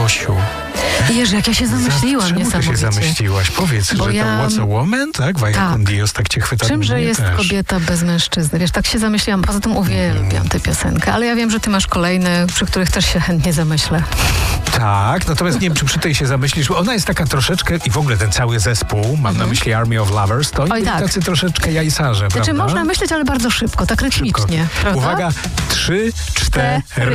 Gosiu. Jezu, jak ja się zamyśliłam Czemu ty niesamowicie. się zamyśliłaś? Powiedz, Bo że ja- to What's a Woman, tak? Vaya con Dios, tak cię chwyta. Czymże Mnie jest też. kobieta bez mężczyzny? Wiesz, tak się zamyśliłam. Poza tym uwielbiam tę piosenkę, ale ja wiem, że ty masz kolejne, przy których też się chętnie zamyślę. Tak, natomiast nie wiem, czy przy tej się zamyślisz, bo ona jest taka troszeczkę, i w ogóle ten cały zespół, mam na myśli Army of Lovers, to oni byli tak. tacy troszeczkę jajsarze, Znaczy prawda? można myśleć, ale bardzo szybko, tak rytmicznie. Szybko. Prawda? Uwaga, 3, 4...